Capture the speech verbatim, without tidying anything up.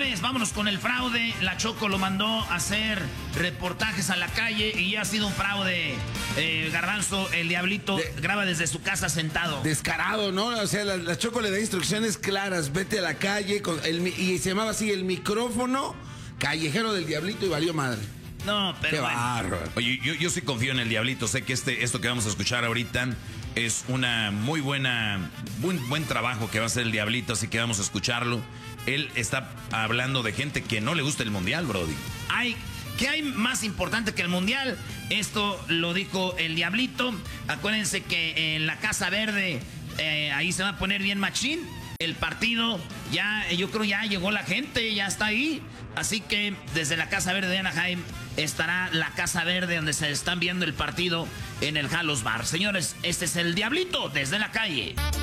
señores, vámonos con el fraude. La Choco lo mandó a hacer reportajes a la calle y ha sido un fraude. Eh, Garbanzo, el diablito de, graba desde su casa sentado. Descarado, ¿no? O sea, la, la Choco le da instrucciones claras. Vete a la calle con el, y se llamaba así el micrófono callejero del diablito y valió madre. No, pero qué bueno. bárbaro. Oye, yo, yo sí confío en el diablito. Sé que este, esto que vamos a escuchar ahorita es una muy buena, buen, buen trabajo que va a hacer el diablito, así que vamos a escucharlo. Él está hablando de gente que no le gusta el mundial, brody. Ay, ¿qué hay más importante que el mundial? Esto lo dijo el diablito. Acuérdense que en la Casa Verde, eh, ahí se va a poner bien machín. El partido, ya, yo creo ya llegó la gente, ya está ahí. Así que desde la Casa Verde de Anaheim estará la Casa Verde donde se están viendo el partido en el Halos Bar. Señores, este es el diablito desde la calle.